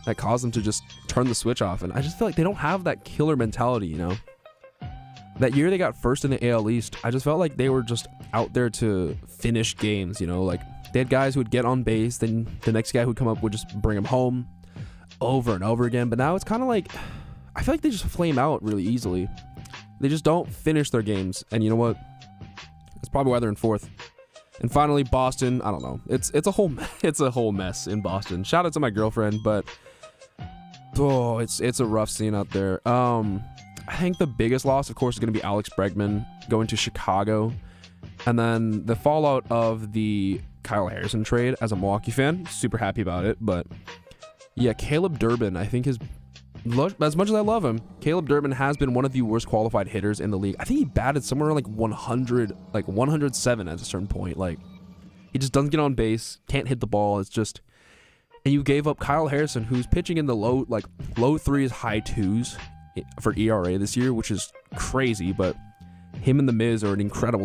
that caused them to just turn the switch off. And I just feel like they don't have that killer mentality, you know? That year they got first in the AL East, I just felt like they were just out there to finish games, you know? Like, they had guys who would get on base, then the next guy who would come up would just bring them home over and over again. But now it's kind of like, I feel like they just flame out really easily. They just don't finish their games. And you know what? That's probably why they're in fourth. And finally, Boston. I don't know. It's a whole mess in Boston. Shout out to my girlfriend, but it's a rough scene out there. I think the biggest loss, of course, is going to be Alex Bregman going to Chicago, and then the fallout of the Kyle Harrison trade. As a Milwaukee fan, super happy about it, but yeah, Caleb Durbin, I think as much as I love him, Caleb Durbin has been one of the worst qualified hitters in the league. I think he batted somewhere around like 100, like 107 at a certain point. Like, he just doesn't get on base, can't hit the ball. It's just, and you gave up Kyle Harrison, who's pitching in the low threes, high twos for ERA this year, which is crazy. But him and the Miz are an incredible